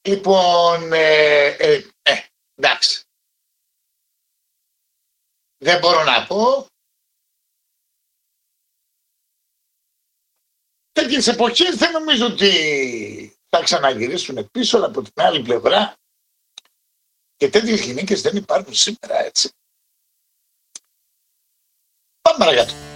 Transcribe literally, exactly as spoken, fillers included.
Λοιπόν, ε, ε, ε, εντάξει. Δεν μπορώ να πω. Τέτοιες εποχές δεν νομίζω ότι θα ξαναγυρίσουν πίσω, αλλά από την άλλη πλευρά και τέτοιες γυναίκες δεν υπάρχουν σήμερα, έτσι. Πάμε παρακάτω.